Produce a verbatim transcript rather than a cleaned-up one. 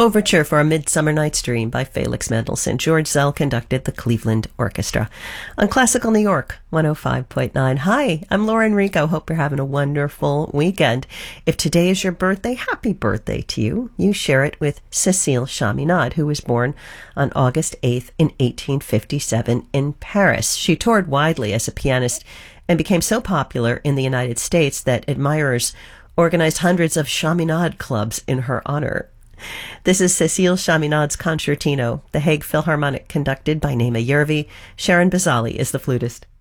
Overture for A Midsummer Night's Dream by Felix Mendelssohn. George Zell conducted the Cleveland Orchestra. On Classical New York, one oh five point nine. Hi, I'm Lauren Rico. Hope you're having a wonderful weekend. If today is your birthday, happy birthday to you. You share it with Cécile Chaminade, who was born on August eighth in eighteen fifty-seven in Paris. She toured widely as a pianist and became so popular in the United States that admirers organized hundreds of Chaminade clubs in her honor. This is Cécile Chaminade's Concertino, the Hague Philharmonic, conducted by Naima Yervi. Sharon Bazali is the flutist.